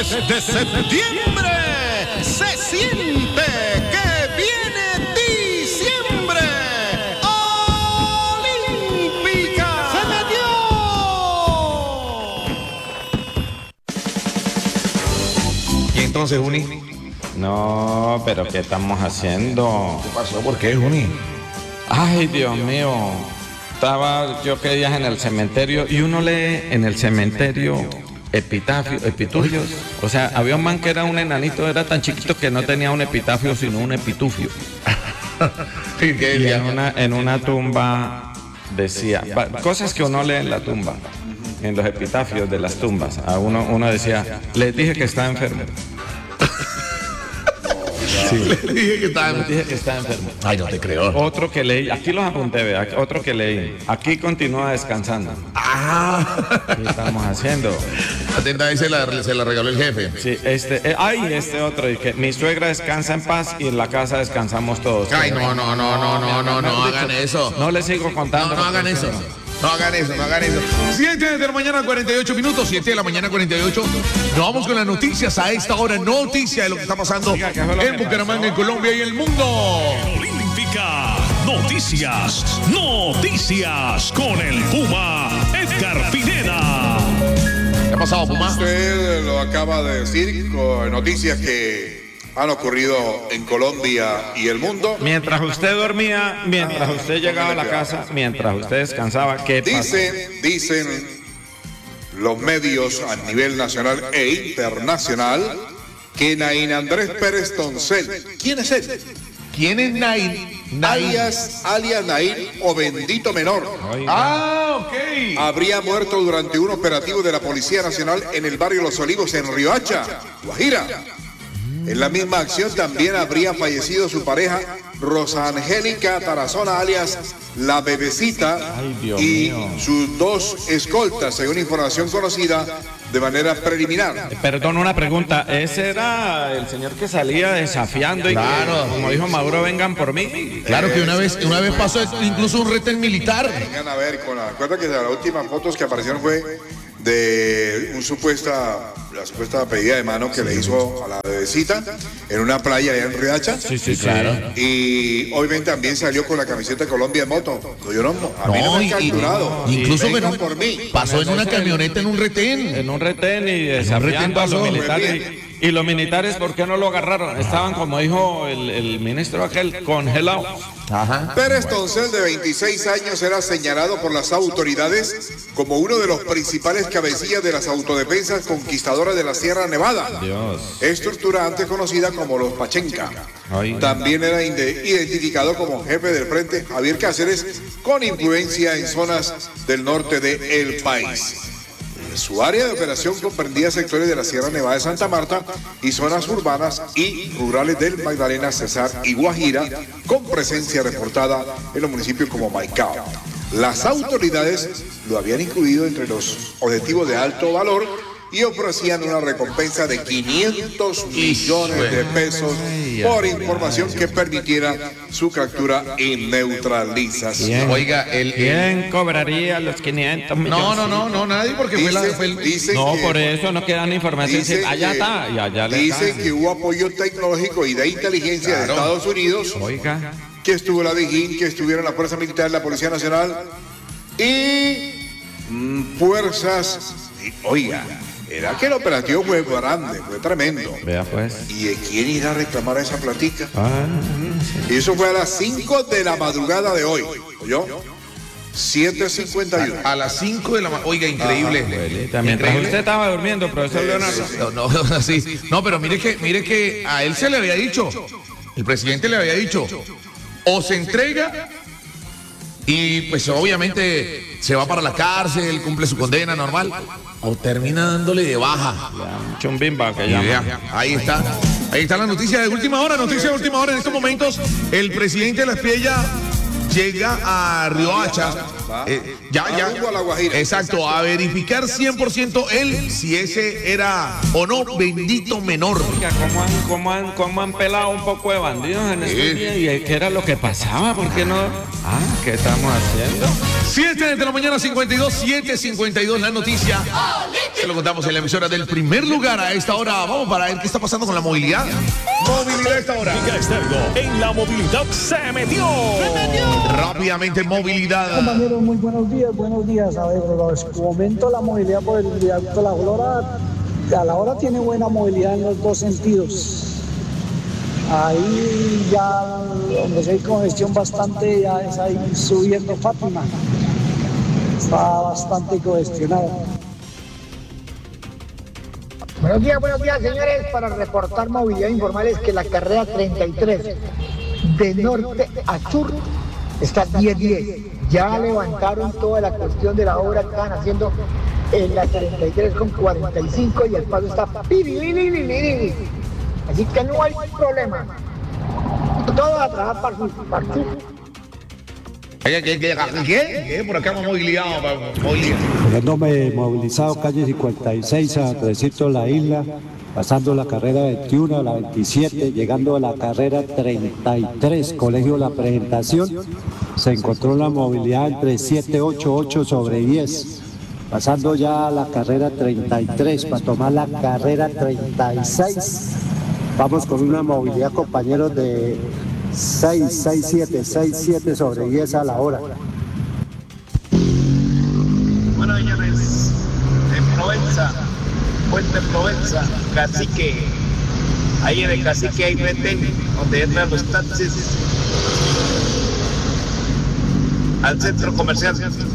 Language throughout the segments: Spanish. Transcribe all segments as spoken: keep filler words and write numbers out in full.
Desde septiembre se siente que viene diciembre. Olímpica se metió. ¿Y entonces, Juni? No, pero ¿qué estamos haciendo? ¿Qué pasó? ¿Por qué, Juni? Ay, Dios mío. Estaba yo que días en el cementerio y uno lee en el cementerio epitafio, epitufios. O sea, había un man que era un enanito, era tan chiquito que no tenía un epitafio, sino un epitufio. ¿Y qué Y en una, en una tumba decía, va, cosas que uno lee en la tumba, en los epitafios de las tumbas. A uno, uno decía, les dije que estaba enfermo. Sí. Le dije que estaba Les dije que estaba enfermo. Ay, no te creo. Otro que leí, aquí los apunté, vea, otro que leí, aquí continúa descansando. Ah. ¿Qué estamos haciendo? Atenta, ahí se la, se la regaló el jefe. Sí, este, eh, ay, este otro, y que mi suegra descansa en paz y en la casa descansamos todos. Ay, no, no, no, no, no, no, no hagan eso. No les sigo contando. No, no hagan eso. No hagan eso, no hagan eso. siete de la mañana, cuarenta y ocho minutos. siete de la mañana, cuarenta y ocho. Nos vamos con las noticias a esta hora. Noticia de lo que está pasando en Bucaramanga, en Colombia y el mundo. Olímpica. Noticias. Noticias con el Puma Edgar Pineda. ¿Qué ha pasado, Puma? Usted lo acaba de decir con noticias que han ocurrido en Colombia y el mundo. Mientras usted dormía, mientras usted llegaba a la casa, mientras usted descansaba, ¿qué pasó? Dicen, dicen los medios a nivel nacional e internacional que Nain Andrés Pérez Toncel, ¿quién es él? ¿Quién es Nain? Alias, alias Nain o Bendito Menor. Ah, ok. Habría muerto durante un operativo de la Policía Nacional en el barrio Los Olivos en Riohacha, Guajira. En la misma acción también habría fallecido su pareja Rosa Angélica Tarazona, alias La Bebecita, Ay, Dios y mío. sus dos escoltas, según información conocida de manera preliminar. Perdón, una pregunta. ¿Ese era el señor que salía desafiando y Claro. que, como dijo Maduro, vengan por mí? Claro que una vez, una vez pasó incluso un retén militar. Vengan a ver, con la, acuerda que las últimas fotos que aparecieron fue de un supuesta, la supuesta pedida de mano que le hizo a la bebecita en una playa allá en Riohacha. Sí, sí, claro. Y obviamente también salió con la camiseta de Colombia en moto. Yo no, a mí no, No, me y- han y- capturado. incluso Vengan en un- por mí. Pasó en una camioneta en un retén. En un retén y desafiando a los pasó. militares. Y, y los militares, ¿por qué no lo agarraron? Estaban, como dijo el, el ministro aquel, congelados. Ajá. Pérez Toncel, de veintiséis años, era señalado por las autoridades como uno de los principales cabecillas de las autodefensas conquistadoras de la Sierra Nevada. Dios. Estructura antes conocida como los Pachenca. Ay. También era inde- identificado como jefe del Frente Javier Cáceres, con influencia en zonas del norte del país. Su área de operación comprendía sectores de la Sierra Nevada de Santa Marta y zonas urbanas y rurales del Magdalena, Cesar y Guajira, con presencia reportada en los municipios como Maicao. Las autoridades lo habían incluido entre los objetivos de alto valor y ofrecían una recompensa de quinientos millones de pesos por información que permitiera su captura y neutralización. Bien. Oiga, el, el- ¿Quién cobraría los quinientos millones? No, no, no, no, nadie, porque fue la. Dice- Fue el- dice No, que- por eso no quedan información. Dicen Allá que- está, y allá le Dicen caen. que hubo apoyo tecnológico y de inteligencia de Claro. Estados Unidos, Oiga. que estuvo la DIGIN, que estuvieron la Fuerza Militar, la Policía Nacional y mm, fuerzas. y, oiga, era que el operativo fue grande, fue tremendo. Vea pues. ¿Y de quién irá a reclamar esa platica? Ah, Y eso fue a las cinco de la madrugada de hoy. ¿Oyó? siete cincuenta y uno. A las cinco de la mañana. Oiga, increíble. abuelita, mientras Increíble. usted estaba durmiendo, profesor Leonardo. No, no, sí. No, pero mire que, mire que a él se le había dicho, el presidente le había dicho, o se entrega y pues obviamente se va para la cárcel, cumple su condena normal, o termina dándole de baja. Chumbimba que Y llama. vea, ahí está, ahí está la noticia de última hora, noticia de última hora en estos momentos. El presidente de la Espriella llega a Riohacha, eh, ya, ya, Rumbo a La Guajira. exacto, a verificar cien por ciento él si ese era o no Bendito Menor. Oiga, ¿Cómo han, cómo, han, ¿Cómo han pelado un poco de bandidos en estos Sí. días? ¿Y qué era lo que pasaba? ¿Por qué no? Ah, ¿qué estamos haciendo? siete de la mañana, cincuenta y dos, siete cincuenta y dos, la noticia. se lo contamos en la emisora del primer lugar a esta hora. Vamos para ver qué está pasando con la movilidad. Movilidad a esta hora. En la movilidad se metió. ¡Se metió! Rápidamente, movilidad. Compañeros, muy buenos días, buenos días. A ver, los comento la movilidad por el viaducto La Flora. A la hora tiene buena movilidad en los dos sentidos. Ahí ya, donde hay congestión bastante, ya es ahí subiendo Fátima. Está bastante congestionado. Buenos días, buenos días, señores. Para reportar movilidad informal es que la carrera treinta y tres de norte a sur está diez diez. Ya levantaron toda la cuestión de la obra que estaban haciendo en la treinta y tres con cuarenta y cinco y el paso está pirililililili. Así que no hay problema. Todo a trabajar para su, para su. ¿Qué? ¿Qué? ¿Qué? ¿Qué? Por acá hemos movilizado. movilidad. Quedándome movilizado calle cincuenta y seis a Andresito La Isla, pasando la carrera veintiuno, la veintisiete, llegando a la carrera treinta y tres, Colegio La Presentación, se encontró la movilidad entre siete ocho ocho sobre diez, pasando ya a la carrera treinta y tres para tomar la carrera treinta y seis, vamos con una movilidad, compañeros, de seis, seis, siete, seis, siete sobre diez a la hora. Bueno, señores, en Provenza, Puente Provenza, Cacique, ahí en el Cacique hay retén, donde entran los taxis al centro comercial.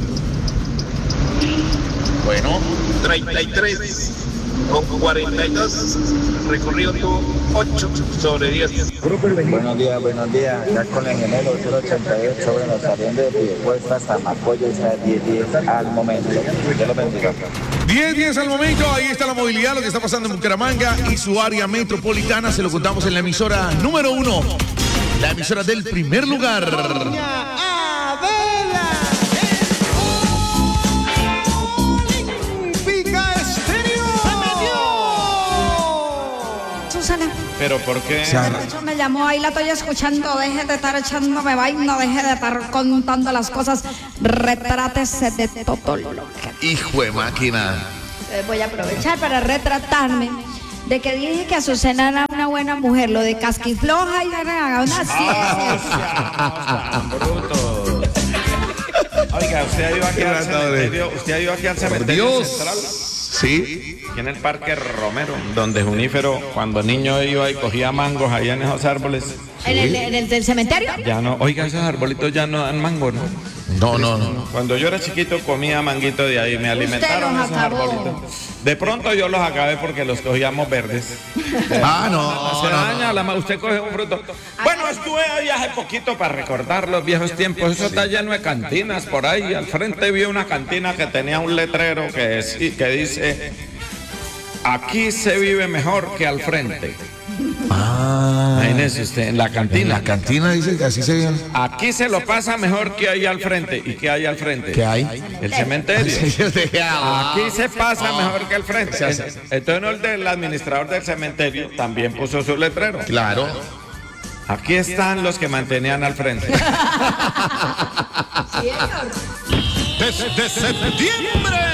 Bueno, treinta y tres con cuarenta y dos, recorrido tuvo ocho sobre diez. Buenos días, buenos días. Ya con el ingeniero cero ochenta y ocho, bueno, saliendo de Piedecuesta hasta Macoyo, está diez diez al momento. Dios lo bendiga. diez diez al momento, ahí está la movilidad, lo que está pasando en Bucaramanga y su área metropolitana. Se lo contamos en la emisora número uno, la emisora del primer lugar. Doña Adela, Olímpica Estéreo. ¡Se metió! Susana. ¿Pero por qué? Eso me llamó, ahí la estoy escuchando, deje de estar echándome vaina, deje de estar contando las cosas, retrátese de todo lo que... Hijo de máquina. Eh, Voy a aprovechar para retratarme de que dije que Azucena era una buena mujer, lo de casquifloja y era una ciencia. Bruto. Oiga, usted ha ido aquí al cementerio, usted ha ido aquí al cementerio Dios. central. Sí. Aquí en el Parque Romero, donde Junífero, cuando niño iba y cogía mangos allá en esos árboles. ¿En el, en el del cementerio? Ya no, oiga, esos arbolitos ya no dan mango, ¿no? No, no, no. Cuando yo era chiquito comía manguito de ahí, me alimentaron los esos acabó. arbolitos. De pronto yo los acabé porque los cogíamos verdes. Ah, no, Se no, daña no. la ma- usted coge un fruto. Bueno, estuve ahí hace poquito para recordar los viejos tiempos. Eso está lleno de cantinas por ahí. Al frente vi una cantina que tenía un letrero que, es- que dice: aquí se vive mejor que al frente. Ah, Imagínese usted, en la en cantina. la cantina dice que así se llama. Aquí se lo pasa mejor que ahí al frente. ¿Y qué hay al frente? ¿Qué hay? El cementerio. Aquí se pasa mejor que al frente. Se hace. Entonces el del administrador del cementerio también puso su letrero. Claro. Aquí están los que mantenían al frente. Desde septiembre